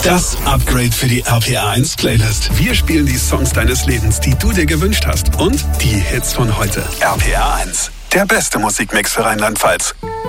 Das Upgrade für die RPR1 Playlist. Wir spielen die Songs deines Lebens, die du dir gewünscht hast. Und die Hits von heute. RPR1, der beste Musikmix für Rheinland-Pfalz.